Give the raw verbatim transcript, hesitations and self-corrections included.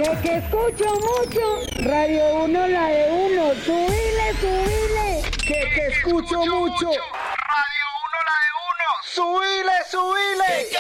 Que, que escucho mucho. Radio uno, la de uno. Subile, subile. Que, que escucho mucho. Radio uno, la de uno. Subile, subile.